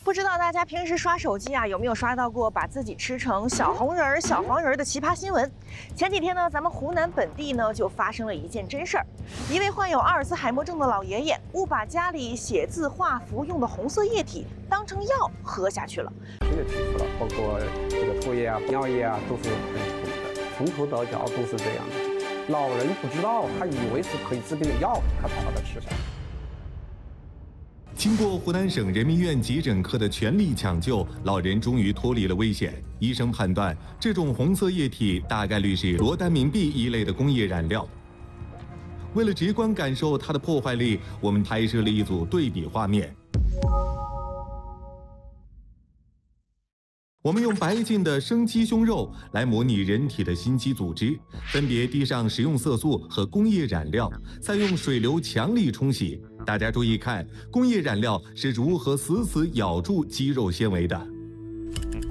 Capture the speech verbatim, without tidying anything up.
不知道大家平时刷手机啊，有没有刷到过把自己吃成小红人儿、小黄人儿的奇葩新闻？前几天呢，咱们湖南本地呢就发生了一件真事儿，一位患有阿尔兹海默症的老爷爷误把家里写字画符用的红色液体当成药喝下去了。 这个提出了，包括这个唾液啊、尿液啊，都是很苦的，从头到脚都是这样的。老人不知道，他以为是可以治病的药，他才把它吃下。 经过湖南省人民医院急诊科的全力抢救，老人终于脱离了危险。医生判断，这种红色液体大概率是罗丹明碧一类的工业染料。为了直观感受它的破坏力，我们拍摄了一组对比画面。我们用白净的生鸡胸肉来模拟人体的心肌组织，分别滴上食用色素和工业染料，再用水流强力冲洗。大家注意看，工业染料是如何死死咬住肌肉纤维的。